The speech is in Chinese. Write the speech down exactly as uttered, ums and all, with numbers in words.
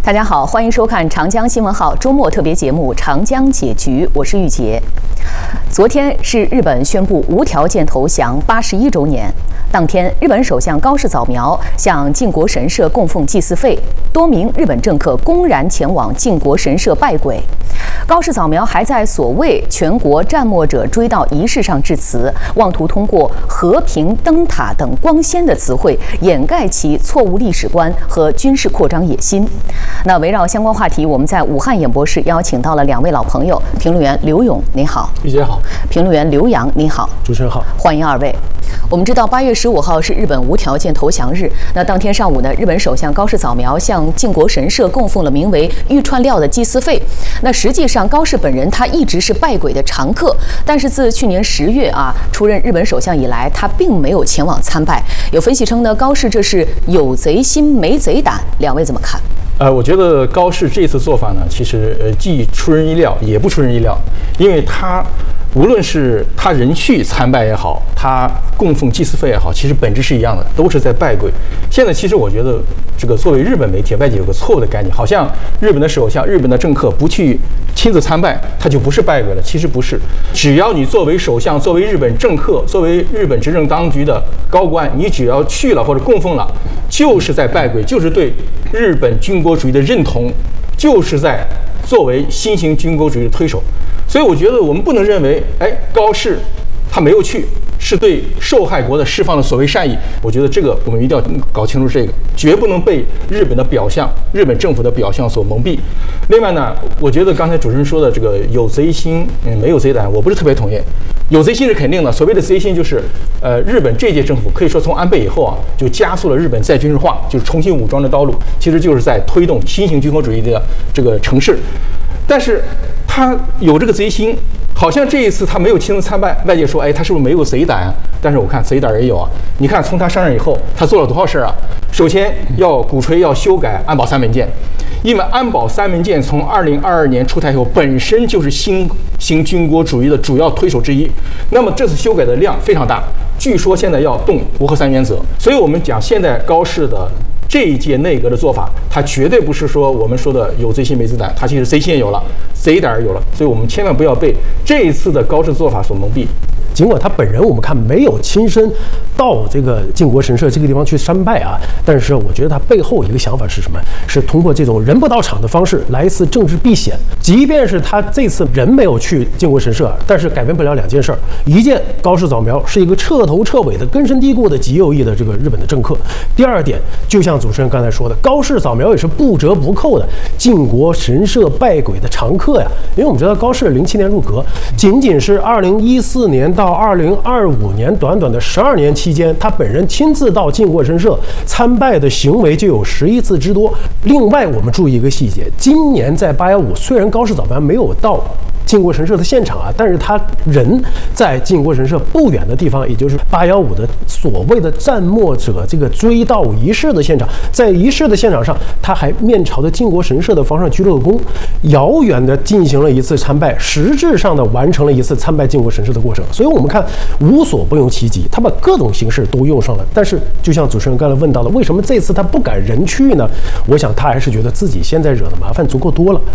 大家好，欢迎收看长江新闻号周末特别节目《长江解局》，我是玉洁。昨天是日本宣布无条件投降八十一周年，当天，日本首相高市早苗向靖国神社供奉祭祀费，多名日本政客公然前往靖国神社拜鬼。高市早苗还在所谓全国战没者追悼仪式上致辞，妄图通过和平灯塔等光鲜的词汇掩盖其错误历史观和军事扩张野心。那围绕相关话题，我们在武汉演播室邀请到了两位老朋友，评论员刘勇，您好； 玉姐好； 评论员刘洋，您好。 主持人好， 欢迎二位。我们知道八月十五号是日本无条件投降日，那当天上午呢，日本首相高市早苗向靖国神社供奉了名为玉串料的祭祀费。那实际上高市本人他一直是拜鬼的常客，但是自去年十月啊出任日本首相以来，他并没有前往参拜。有分析称呢，高市这是有贼心没贼胆，两位怎么看？ 呃，我觉得高市这次做法呢，其实呃既出人意料，也不出人意料，因为他无论是他人去参拜也好，他供奉祭祀费也好，其实本质是一样的，都是在拜鬼。现在其实我觉得，这个作为日本媒体，外界有个错误的概念，好像日本的首相、日本的政客不去亲自参拜，他就不是拜鬼了。其实不是，只要你作为首相、作为日本政客、作为日本执政当局的高官，你只要去了或者供奉了，就是在拜鬼，就是对日本军国主义的认同，就是在作为新型军国主义的推手。所以我觉得我们不能认为，哎，高市他没有去，是对受害国的释放了所谓善意。我觉得这个我们一定要搞清楚，这个绝不能被日本的表象、日本政府的表象所蒙蔽。另外呢，我觉得刚才主持人说的这个有贼心，嗯，没有贼胆，我不是特别同意。有贼心是肯定的，所谓的贼心就是，呃，日本这届政府可以说从安倍以后啊，就加速了日本再军事化，就是重新武装的道路，其实就是在推动新型军国主义的这个城市。但是他有这个贼心，好像这一次他没有亲自参拜，外界说，哎，他是不是没有贼胆啊？但是我看贼胆也有啊。你看，从他上任以后，他做了多少事儿啊？首先要鼓吹要修改安保三文件，因为安保三文件从二零二二年出台以后，本身就是新型军国主义的主要推手之一。那么这次修改的量非常大，据说现在要动无核三原则。所以我们讲现在高市的这一届内阁的做法，它绝对不是说我们说的有贼心没贼胆，它其实贼心也有了，贼胆也有了，所以我们千万不要被这一次的高市做法所蒙蔽。 尽管他本人我们看没有亲身到这个靖国神社这个地方去参拜啊，但是我觉得他背后一个想法是什么？是通过这种人不到场的方式来一次政治避险。即便是他这次人没有去靖国神社，但是改变不了两件事儿：一件，高市早苗是一个彻头彻尾的根深蒂固的极右翼的这个日本的政客；第二点，就像主持人刚才说的，高市早苗也是不折不扣的靖国神社拜鬼的常客呀。因为我们知道高市零七年入阁，仅仅是二零一四年到二零二五年短短的十二年期间，他本人亲自到靖国神社参拜的行为就有十一次之多。另外，我们注意一个细节，今年在八一五，虽然高市早苗没有到靖国神社的现场啊，但是他人在靖国神社不远的地方，也就是八一五的所谓的战没者这个追悼仪式的现场，在仪式的现场上，他还面朝着靖国神社的方向鞠了个躬，遥远的进行了一次参拜，实质上的完成了一次参拜靖国神社的过程。所以我们看无所不用其极，他把各种形式都用上了。但是就像主持人刚才问到的，为什么这次他不敢人去呢？我想他还是觉得自己现在惹的麻烦足够多了。